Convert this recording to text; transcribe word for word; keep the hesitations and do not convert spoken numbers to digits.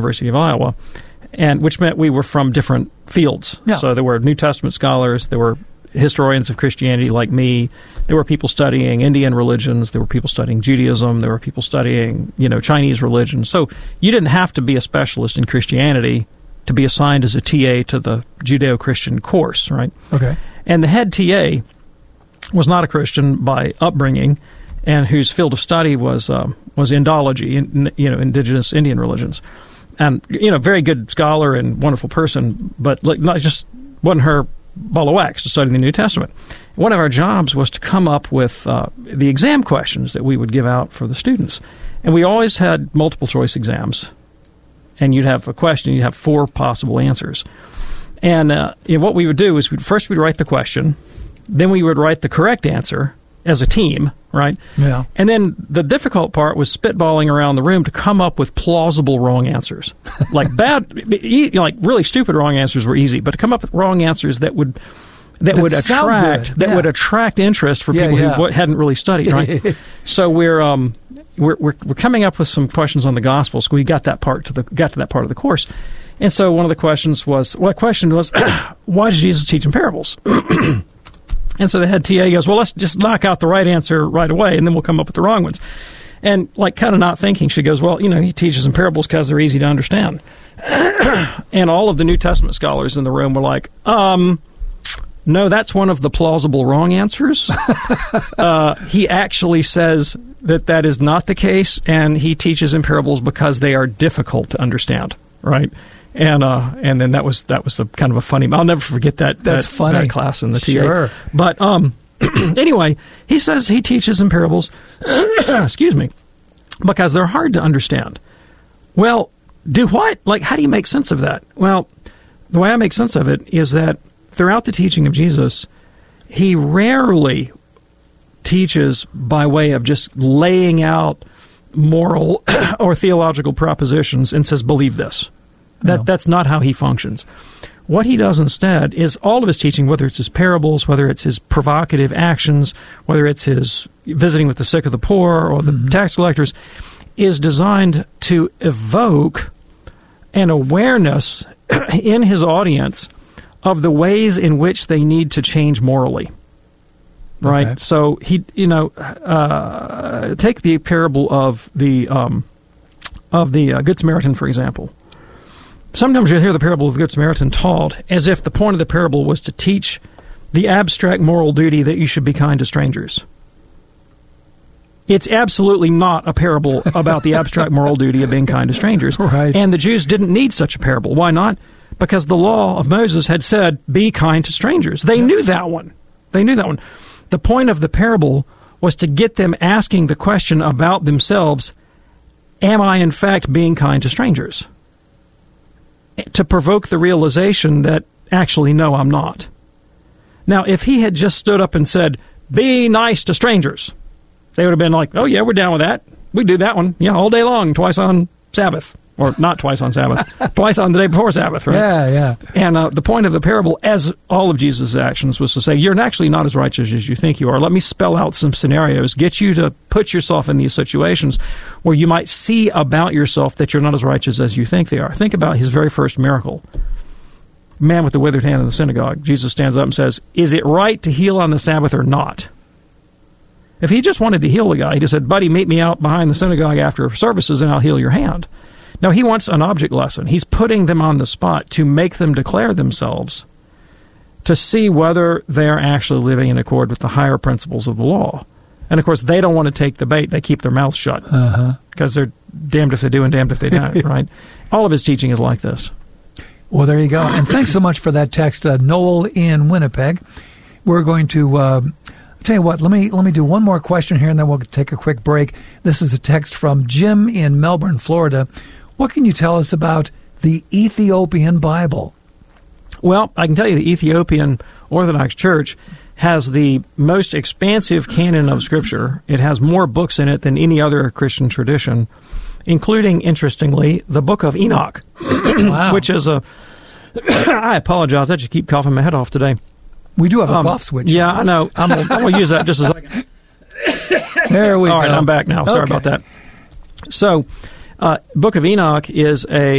University of Iowa, and which meant we were from different fields. Yeah. So there were New Testament scholars, there were historians of Christianity like me, there were people studying Indian religions, there were people studying Judaism, there were people studying, you know, Chinese religion. So you didn't have to be a specialist in Christianity to be assigned as a T A to the Judeo-Christian course, right? Okay. And the head T A was not a Christian by upbringing, and whose field of study was um, was Indology, in, you know, indigenous Indian religions, and you know, very good scholar and wonderful person, but like, not just wasn't her ball of wax to study the New Testament. One of our jobs was to come up with uh, the exam questions that we would give out for the students, and we always had multiple choice exams, and you'd have a question, you'd have four possible answers, and uh, you know, what we would do is we'd first we'd write the question, then we would write the correct answer as a team, right? Yeah. And then the difficult part was spitballing around the room to come up with plausible wrong answers. Like bad, you know, like really stupid wrong answers were easy, but to come up with wrong answers that would that, that would attract good. that yeah. would attract interest for yeah, people yeah. who hadn't really studied, right? So we're um we're, we're we're coming up with some questions on the Gospels. We got that part to the got to that part of the course. And so one of the questions was, well, the question was, why did Jesus teach in parables? And so the head T A goes, well, let's just knock out the right answer right away, and then we'll come up with the wrong ones. And, like, kind of not thinking, she goes, well, you know, he teaches in parables because they're easy to understand. And all of the New Testament scholars in the room were like, um, no, that's one of the plausible wrong answers. uh, he actually says that that is not the case, and he teaches in parables because they are difficult to understand, right? And uh, and then that was that was a kind of a funny. I'll never forget that. That's that, funny. That class in the T A. Sure. But um, anyway, he says he teaches in parables. excuse me, because they're hard to understand. Well, do what? Like, how do you make sense of that? Well, the way I make sense of it is that throughout the teaching of Jesus, he rarely teaches by way of just laying out moral or theological propositions and says, believe this. That No. That's not how he functions. What he does instead is all of his teaching, whether it's his parables, whether it's his provocative actions, whether it's his visiting with the sick or the poor or the mm-hmm. tax collectors, is designed to evoke an awareness in his audience of the ways in which they need to change morally. Right? Okay. So, he, you know, uh, take the parable of the, um, of the uh, Good Samaritan, for example. Sometimes you'll hear the parable of the Good Samaritan taught as if the point of the parable was to teach the abstract moral duty that you should be kind to strangers. It's absolutely not a parable about the abstract moral duty of being kind to strangers. Right. And the Jews didn't need such a parable. Why not? Because the law of Moses had said, be kind to strangers. They knew that one. They knew that one. The point of the parable was to get them asking the question about themselves, am I in fact being kind to strangers? To provoke the realization that, actually, no, I'm not. Now, if he had just stood up and said, be nice to strangers, they would have been like, oh, yeah, we're down with that. We do that one, yeah, all day long, twice on Sabbath. Or not twice on Sabbath, twice on the day before Sabbath, right? Yeah, yeah. And uh, the point of the parable, as all of Jesus' actions, was to say, you're actually not as righteous as you think you are. Let me spell out some scenarios, get you to put yourself in these situations where you might see about yourself that you're not as righteous as you think they are. Think about his very first miracle. Man with the withered hand in the synagogue. Jesus stands up and says, is it right to heal on the Sabbath or not? If he just wanted to heal the guy, he just said, buddy, meet me out behind the synagogue after services and I'll heal your hand. No, he wants an object lesson. He's putting them on the spot to make them declare themselves, to see whether they're actually living in accord with the higher principles of the law. And, of course, they don't want to take the bait. They keep their mouths shut Uh-huh. because they're damned if they do and damned if they don't, right? All of his teaching is like this. Well, there you go. And thanks so much for that text, uh, Noel in Winnipeg. We're going to... Uh, tell you what, let me let me do one more question here, and then we'll take a quick break. This is a text from Jim in Melbourne, Florida. What can you tell us about the Ethiopian Bible? Well, I can tell you the Ethiopian Orthodox Church has the most expansive canon of Scripture. It has more books in it than any other Christian tradition, including, interestingly, the Book of Enoch, Wow. which is a... I apologize. I just keep coughing my head off today. We do have a Um, cough switch. Yeah, I know. I'm going to use that just a second. There we All go. right, I'm back now. Sorry Okay. about that. So, uh, Book of Enoch is a